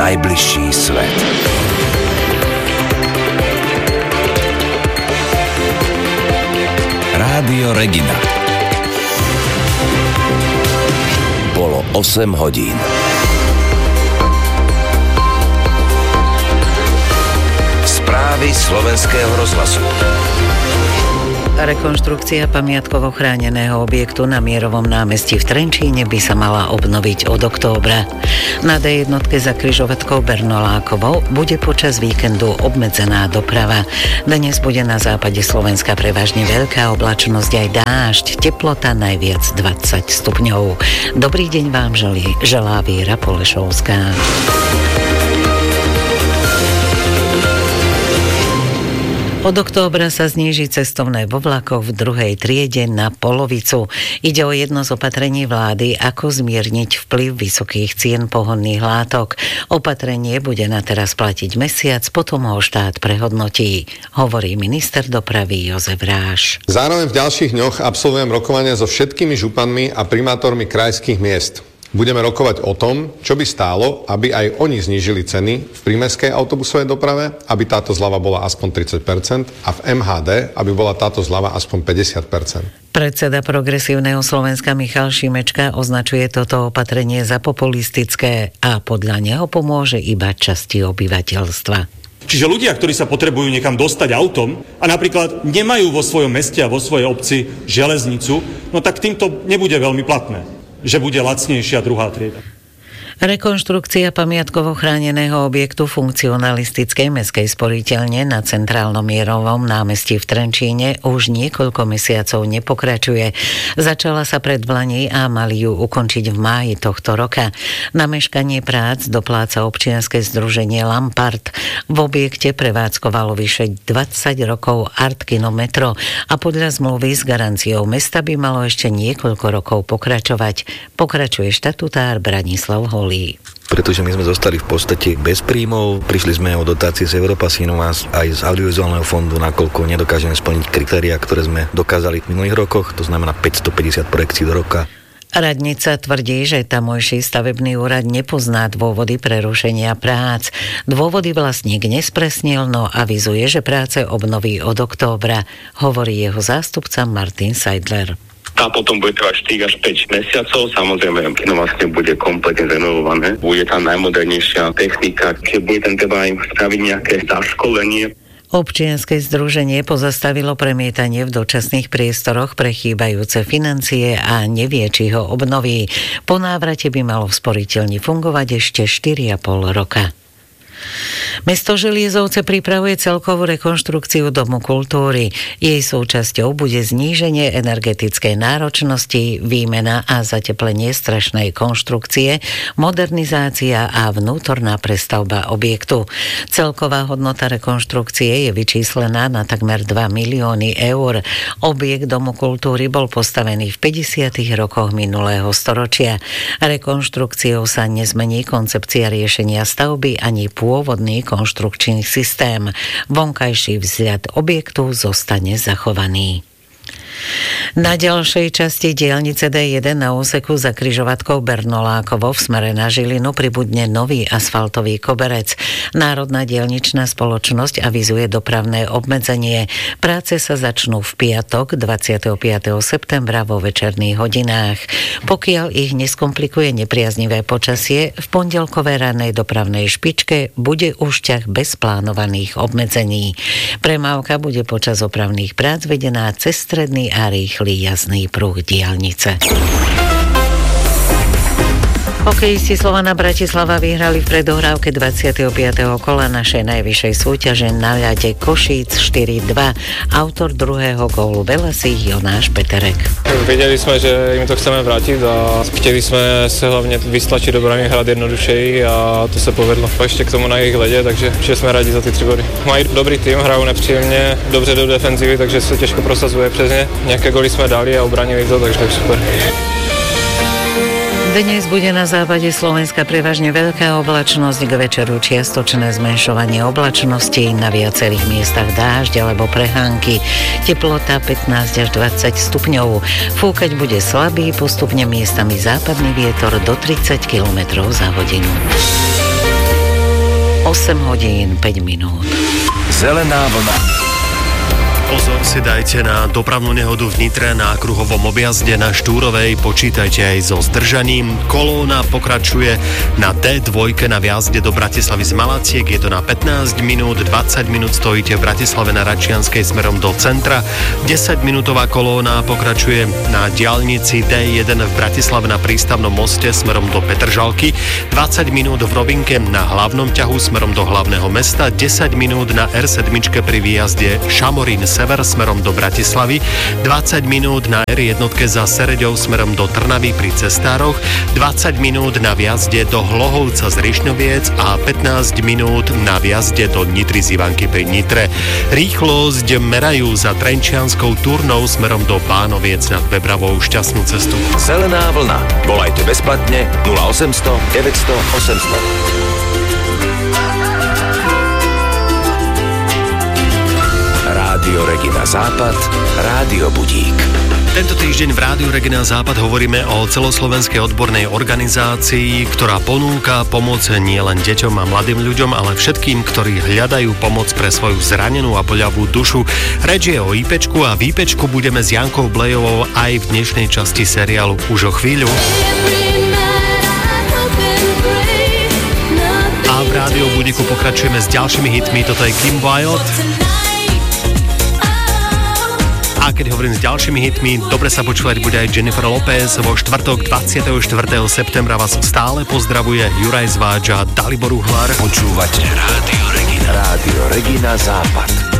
najbližší svet. Rádio Regina. Bolo 8 hodín. Správy Slovenského rozhlasu. Rekonštrukcia pamiatkovo chráneného objektu na Mierovom námestí v Trenčíne by sa mala obnoviť od októbra. Na D1 za križovatkou Bernolákovou bude počas víkendu obmedzená doprava. Dnes bude na západe Slovenska prevažne veľká oblačnosť aj dážď, teplota najviac 20 stupňov. Dobrý deň vám želá Viera Polešovská. Od októbra sa zníži cestovné vo vlakoch v druhej triede na polovicu. Ide o jedno z opatrení vlády, ako zmierniť vplyv vysokých cien pohonných látok. Opatrenie bude na teraz platiť mesiac, potom ho štát prehodnotí, hovorí minister dopravy Jozef Ráš. Zároveň v ďalších dňoch absolvujem rokovania so všetkými županmi a primátormi krajských miest. Budeme rokovať o tom, čo by stálo, aby aj oni znížili ceny v prímestskej autobusovej doprave, aby táto zľava bola aspoň 30% a v MHD, aby bola táto zľava aspoň 50%. Predseda Progresívneho Slovenska Michal Šimečka označuje toto opatrenie za populistické a podľa neho pomôže iba časti obyvateľstva. Čiže ľudia, ktorí sa potrebujú niekam dostať autom a napríklad nemajú vo svojom meste a vo svojej obci železnicu, no tak týmto nebude veľmi platné, že bude lacnejšia druhá trieda. Rekonštrukcia pamiatkovo chráneného objektu funkcionalistickej mestskej sporiteľne na Centrálnom Mierovom námestí v Trenčíne už niekoľko mesiacov nepokračuje. Začala sa predvlani a mali ju ukončiť v máji tohto roka. Na meškanie prác dopláca občianske združenie Lampart. V objekte prevádzkovalo vyše 20 rokov Art Kino Metro a podľa zmluvy s garanciou mesta by malo ešte niekoľko rokov pokračovať. Pokračuje štatutár Branislav Holý. Pretože my sme zostali v podstate bez príjmov, prišli sme o dotácie z Európasinu a aj z audiovizuálneho fondu, nakoľko nedokážeme splniť kritériá, ktoré sme dokázali v minulých rokoch, to znamená 550 projekcií do roka. Radnica tvrdí, že tamojší stavebný úrad nepozná dôvody prerušenia prác. Dôvody vlastník nespresnil, no avizuje, že práce obnoví od októbra, hovorí jeho zástupca Martin Seidler. Tá potom bude trvať 4 až 5 mesiacov, samozrejme, kino vlastne bude kompletne renovované. Bude tam najmodernejšia technika, čiže bude tam treba im spraviť nejaké zaškolenie. Občianske združenie pozastavilo premietanie v dočasných priestoroch pre chýbajúce financie a nevie, či ho obnoví. Po návrate by malo v sporiteľni fungovať ešte 4,5 roka. Mesto Želiezovce pripravuje celkovú rekonštrukciu Domu kultúry. Jej súčasťou bude zníženie energetickej náročnosti, výmena a zateplenie strešnej konštrukcie, modernizácia a vnútorná prestavba objektu. Celková hodnota rekonštrukcie je vyčíslená na takmer 2 milióny eur. Objekt Domu kultúry bol postavený v 50. rokoch minulého storočia. Rekonštrukciou sa nezmení koncepcia riešenia stavby ani pôvodný konštrukčný systém. Vonkajší vzhľad objektu zostane zachovaný. Na ďalšej časti diaľnice D1 na úseku za križovatkou Bernolákovo v smere na Žilinu pribudne nový asfaltový koberec. Národná diaľničná spoločnosť avizuje dopravné obmedzenie. Práce sa začnú v piatok 25. septembra vo večerných hodinách. Pokiaľ ich neskomplikuje nepriaznivé počasie, v pondelkovej ranej dopravnej špičke bude už ťah bez plánovaných obmedzení. Premávka bude počas opravných prác vedená cez stredný a rýchly jazdný pruh diaľnice. Hokejisti Slovana Bratislava vyhrali v predohrávke 25. kola našej najvyššej súťaže na ľade Košíc 4-2. Autor druhého gólu Velasí Jonáš Peterek. Vedeli sme, že im to chceme vrátiť a chteli sme sa hlavne vystlačiť do brány, hrať jednodušeji a to sa povedlo. Ešte k tomu na ich lede, takže sme radi za tie 3 body. Mají dobrý tým, hrajú nepříjemne, dobře do defenzívy, takže sa ťažko prosazuje přes ne. Nejaké góly sme dali a obranili to, takže tak super. Dnes bude na západe Slovenska prevažne veľká oblačnosť, k večeru čiastočné zmenšovanie oblačnosti, na viacerých miestach dážď alebo prehánky. Teplota 15 až 20 stupňov. Fúkať bude slabý, postupne miestami západný vietor do 30 km za hodinu. 8 hodín 5 minút. Zelená vlna. Pozor si dajte na dopravnú nehodu v Nitre na kruhovom objazde na Štúrovej. Počítajte aj so zdržaním. Kolóna pokračuje na D2 na viazde do Bratislavy z Malaciek. Je to na 15 minút, 20 minút stojíte v Bratislave na Račianskej smerom do centra. 10-minútová kolóna pokračuje na diaľnici D1 v Bratislave na prístavnom moste smerom do Petržalky. 20 minút v Rovinke na hlavnom ťahu smerom do hlavného mesta. 10 minút na R7 pri výjazde Šamorín sever smerom do Bratislavy, 20 minút na R1 za Sereďou smerom do Trnavy pri Cestároch, 20 minút na viazde do Hlohovca z Rišňoviec a 15 minút na viazde do Nitry z Ivanky pri Nitre. Rýchlosť merajú za Trenčianskou Turnou smerom do Bánoviec nad Bebravou. Šťastnú cestu. Zelená vlna. Volajte bezplatne 0800 900 800. Rádio Regina Západ, Rádio Budík. Tento týždeň v Rádiu Regina Západ hovoríme o celoslovenskej odbornej organizácii, ktorá ponúka pomoc nielen deťom a mladým ľuďom, ale všetkým, ktorí hľadajú pomoc pre svoju zranenú a boľavú dušu. Reč je o IPčku a v IPčku budeme s Jankou Blejovou aj v dnešnej časti seriálu už o chvíľu. A v Rádiu Budíku pokračujeme s ďalšími hitmi. Toto je Kim Wilde. A keď hovorím s ďalšími hitmi, dobre sa počúvať bude aj Jennifer Lopez. Vo štvrtok 24. septembra vás stále pozdravuje Juraj Zváč a Dalibor Uhlar. Počúvate Rádio Regina. Rádio Regina Západ.